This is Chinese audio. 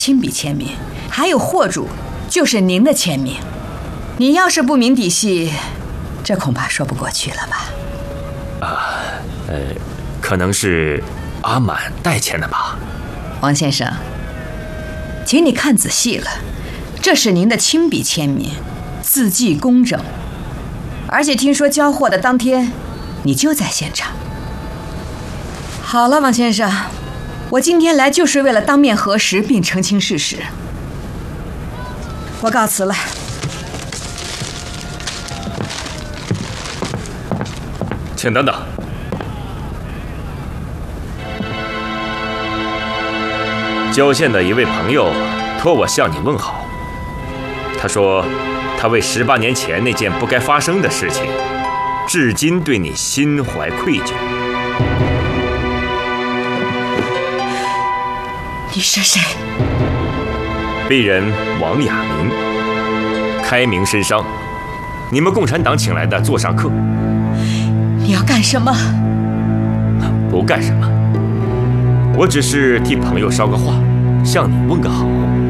亲笔签名，还有货主就是您的签名。你要是不明底细，这恐怕说不过去了吧？ 可能是阿满代签的吧。 王先生，请你看仔细了，这是您的亲笔签名，字迹工整，而且听说交货的当天你就在现场。好了，王先生，我今天来就是为了当面核实并澄清事实，我告辞了。 请等等。郊县的一位朋友托我向你问好，他说他为18年前那件不该发生的事情，至今对你心怀愧疚。 你是谁？ 鄙人王亚明，开明绅商，你们共产党请来的座上客。 你要干什么？ 不干什么，我只是替朋友捎个话，向你问个好。